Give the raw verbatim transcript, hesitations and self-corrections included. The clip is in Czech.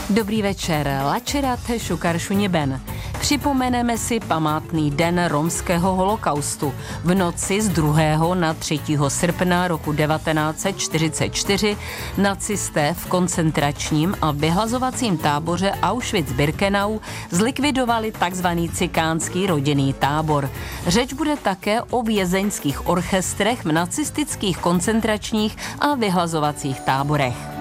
Dobrý večer, Lačerat Šukar Šuněben. Připomeneme si památný den romského holokaustu. V noci z druhého na třetího srpna roku devatenáct set čtyřicet čtyři nacisté v koncentračním a vyhlazovacím táboře Auschwitz-Birkenau zlikvidovali takzvaný cikánský rodinný tábor. Řeč bude také o vězeňských orchestrech v nacistických koncentračních a vyhlazovacích táborech.